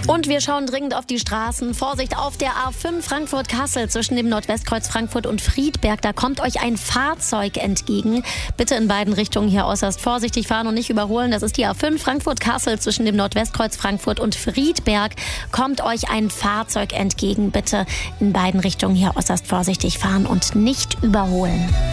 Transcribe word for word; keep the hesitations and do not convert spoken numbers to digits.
Und wir schauen dringend auf die Straßen. Vorsicht auf der A fünf Frankfurt-Kassel zwischen dem Nordwestkreuz Frankfurt und Friedberg. Da kommt euch ein Fahrzeug entgegen. Bitte in beiden Richtungen hier äußerst vorsichtig fahren und nicht überholen. Das ist die A fünf Frankfurt-Kassel zwischen dem Nordwestkreuz Frankfurt und Friedberg. Kommt euch ein Fahrzeug entgegen. Bitte in beiden Richtungen hier äußerst vorsichtig fahren und nicht überholen.